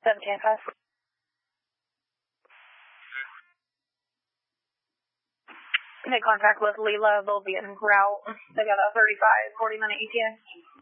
7-5. Make contact with Leela. They'll be en route. They got a 35, 40-minute ETA.